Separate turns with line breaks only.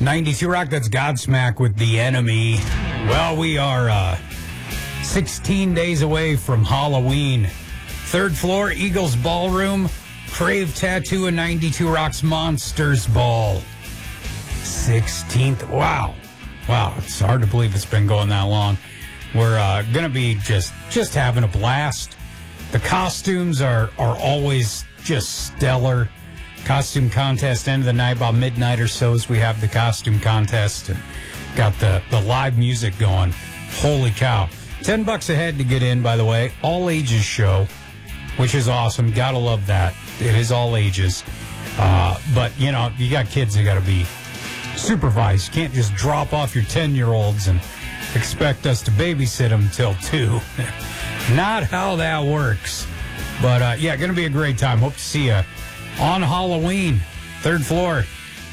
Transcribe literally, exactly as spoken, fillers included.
ninety-two Rock, that's Godsmack with The Enemy. Well, we are uh, sixteen days away from Halloween. Third floor, Eagles Ballroom, Crave Tattoo, and ninety-two Rock's Monsters Ball. sixteenth, wow. Wow, it's hard to believe it's been going that long. We're uh, going to be just, just having a blast. The costumes are, are always just stellar. Costume contest, end of the night, about midnight or so, as we have the costume contest and got the, the live music going. Holy cow. Ten bucks a head to get in, by the way. All ages show, which is awesome. Gotta love that. It is all ages. Uh, but, you know, you got kids that got to be supervised. You can't just drop off your ten-year-olds and expect us to babysit them till two. Not how that works. But, uh, yeah, going to be a great time. Hope to see you on Halloween, third floor,